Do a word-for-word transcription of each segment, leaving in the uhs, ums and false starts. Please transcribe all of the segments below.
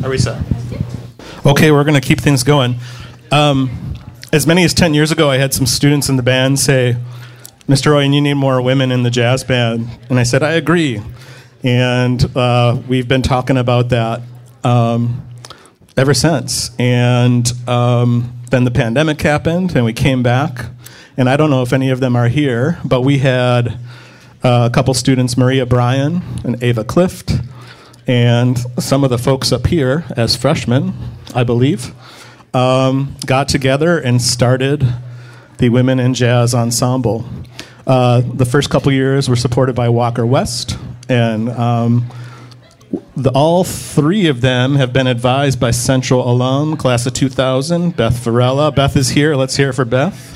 Are we set? Okay, we're going to keep things going. Um, as many as ten years ago, I had some students in the band say, Mister Oyen, you need more women in the jazz band. And I said, I agree. And uh, we've been talking about that um, ever since. And um, then the pandemic happened, and we came back. And I don't know if any of them are here, but we had uh, a couple students, Maria Bryan and Ava Clift, and some of the folks up here as freshmen, I believe, um, got together and started the Women in Jazz Ensemble. Uh, the first couple years were supported by Walker West, and um, the, all three of them have been advised by Central alum, class of two thousand, Beth Varela. Beth is here. Let's hear it for Beth.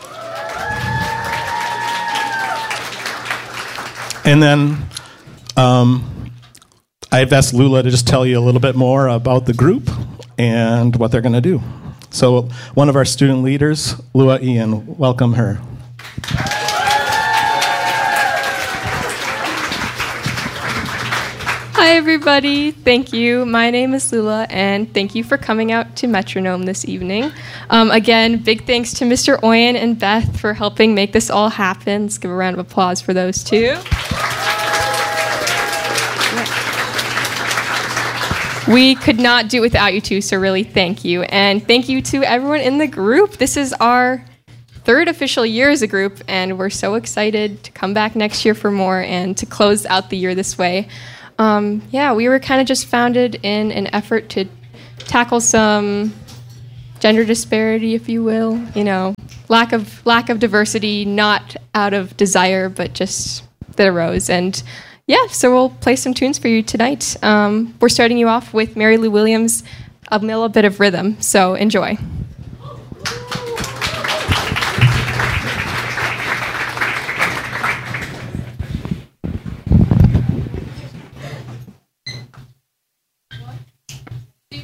And then um, I've asked Lula to just tell you a little bit more about the group and what they're going to do. So one of our student leaders, Lua Ian, welcome her. Hi, everybody. Thank you. My name is Lula, and thank you for coming out to Metronome this evening. Um, again, big thanks to Mister Oyen and Beth for helping make this all happen. Let's give a round of applause for those two. We could not do it without you two, so really thank you. And thank you to everyone in the group. This is our third official year as a group, and we're so excited to come back next year for more and to close out the year this way. Um, yeah, we were kind of just founded in an effort to tackle some gender disparity, if you will, you know, lack of lack of diversity, not out of desire, but just that arose. And yeah, so we'll play some tunes for you tonight. Um, we're starting you off with Mary Lou Williams, A Little Bit of Rhythm, so enjoy.